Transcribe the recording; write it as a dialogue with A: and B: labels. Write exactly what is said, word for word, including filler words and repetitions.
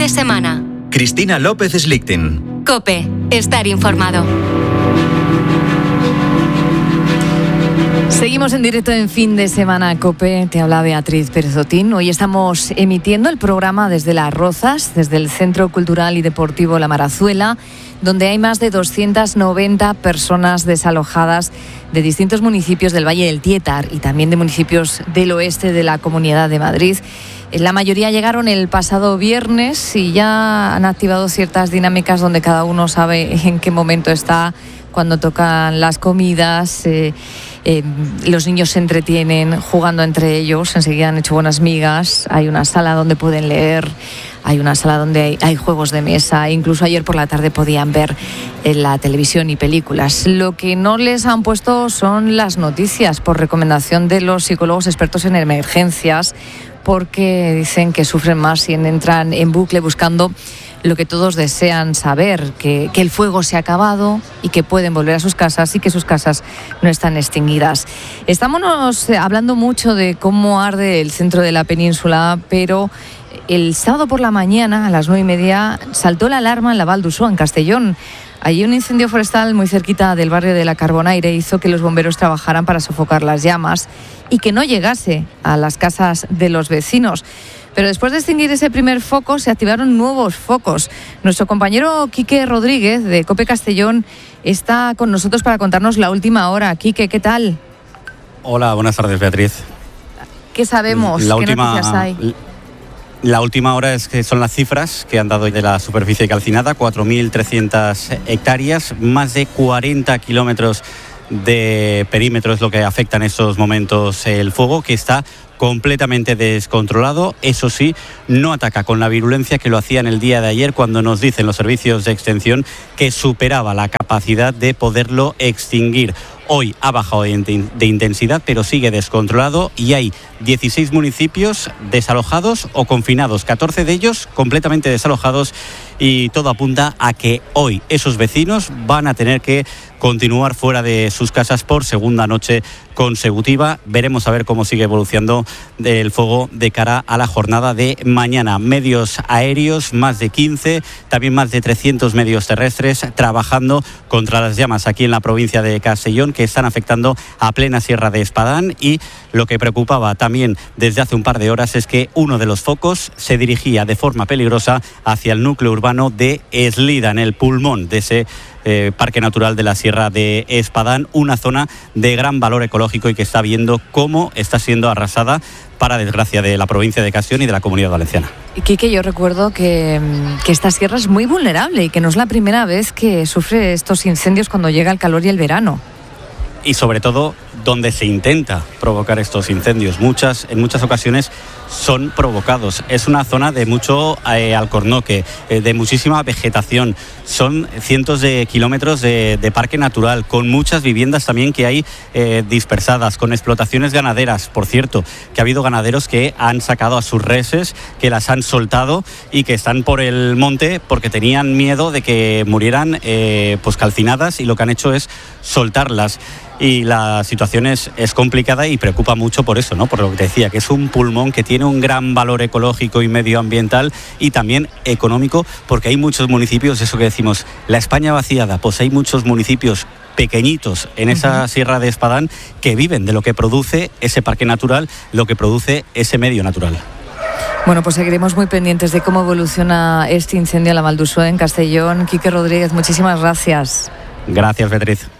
A: de semana.
B: Cristina López Slichting.
A: COPE. Estar informado.
C: Seguimos en directo en Fin de Semana COPE, te habla Beatriz Pérez Otín. Hoy estamos emitiendo el programa desde Las Rozas, desde el Centro Cultural y Deportivo La Marazuela, donde hay más de doscientas noventa personas desalojadas de distintos municipios del Valle del Tietar y también de municipios del oeste de la Comunidad de Madrid. La mayoría llegaron el pasado viernes y ya han activado ciertas dinámicas donde cada uno sabe en qué momento está, cuando tocan las comidas. Eh, eh, los niños se entretienen jugando entre ellos, enseguida han hecho buenas migas. Hay una sala donde pueden leer, hay una sala donde hay, hay juegos de mesa, incluso ayer por la tarde podían ver en la televisión y películas. Lo que no les han puesto son las noticias, por recomendación de los psicólogos expertos en emergencias, porque dicen que sufren más si entran en bucle buscando lo que todos desean saber, que, que el fuego se ha acabado y que pueden volver a sus casas y que sus casas no están extinguidas. Estamos hablando mucho de cómo arde el centro de la península, pero el sábado por la mañana, a las nueve y media, saltó la alarma en la Val d'Usó, en Castellón. Allí un incendio forestal muy cerquita del barrio de la Carbonaire hizo que los bomberos trabajaran para sofocar las llamas y que no llegase a las casas de los vecinos. Pero después de extinguir ese primer foco, se activaron nuevos focos. Nuestro compañero Quique Rodríguez, de COPE Castellón, está con nosotros para contarnos la última hora. Quique, ¿qué tal?
D: Hola, buenas tardes, Beatriz.
C: ¿Qué sabemos?
D: La
C: ¿Qué
D: última,
C: noticias hay?
D: La última hora es que son las cifras que han dado de la superficie calcinada, cuatro mil trescientas hectáreas, más de cuarenta kilómetros de perímetro es lo que afecta en estos momentos el fuego, que está completamente descontrolado. Eso sí, no ataca con la virulencia que lo hacía en el día de ayer, cuando nos dicen los servicios de extensión que superaba la capacidad de poderlo extinguir. Hoy ha bajado de intensidad, pero sigue descontrolado y hay dieciséis municipios desalojados o confinados, catorce de ellos completamente desalojados, y todo apunta a que hoy esos vecinos van a tener que continuar fuera de sus casas por segunda noche consecutiva. Veremos a ver cómo sigue evolucionando el fuego de cara a la jornada de mañana. Medios aéreos, más de quince, también más de trescientos medios terrestres trabajando contra las llamas aquí en la provincia de Castellón, que están afectando a plena Sierra de Espadán. Y lo que preocupaba también desde hace un par de horas es que uno de los focos se dirigía de forma peligrosa hacia el núcleo urbano de Eslida, en el pulmón de ese eh, Parque Natural de la Sierra de Espadán, una zona de gran valor ecológico y que está viendo cómo está siendo arrasada, para desgracia de la provincia de Castellón y de la Comunidad Valenciana.
C: Quique, yo recuerdo que, que esta sierra es muy vulnerable y que no es la primera vez que sufre estos incendios cuando llega el calor y el verano.
D: Y sobre todo donde se intenta provocar estos incendios. Muchas, en muchas ocasiones son provocados. Es una zona de mucho eh, alcornoque, eh, de muchísima vegetación. Son cientos de kilómetros de, de parque natural, con muchas viviendas también que hay eh, dispersadas, con explotaciones ganaderas. Por cierto, que ha habido ganaderos que han sacado a sus reses, que las han soltado y que están por el monte porque tenían miedo de que murieran eh, pues calcinadas, y lo que han hecho es soltarlas. Y la situación es, es complicada y preocupa mucho por eso, ¿no? Por lo que te decía, que es un pulmón que tiene un gran valor ecológico y medioambiental y también económico, porque hay muchos municipios, eso que decimos, la España vaciada, pues hay muchos municipios pequeñitos en esa uh-huh. Sierra de Espadán que viven de lo que produce ese parque natural, lo que produce ese medio natural.
C: Bueno, pues seguiremos muy pendientes de cómo evoluciona este incendio en la Val d'Usó, en Castellón. Quique Rodríguez, muchísimas gracias.
D: Gracias, Beatriz.